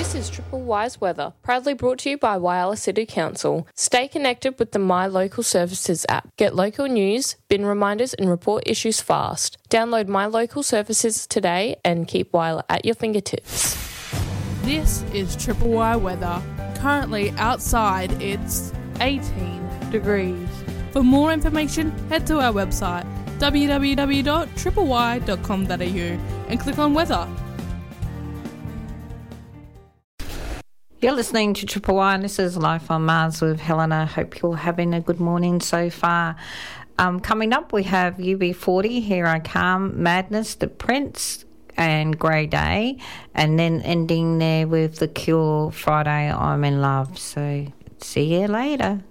This is Triple Wise Weather, proudly brought to you by Whyalla City Council. Stay connected with the My Local Services app. Get local news, bin reminders and report issues fast. Download My Local Services today and keep Whyalla at your fingertips. This is Triple Y Weather. Currently outside it's 18 degrees. For more information, head to our website www.tripley.com.au and click on weather. You're listening to Triple Y, and this is Life on Mars with Helena. Hope you're having a good morning so far. Coming up, we have UB40, Here I Come, Madness, The Prince, and Grey Day, and then ending there with The Cure, Friday, I'm in Love. So see you later.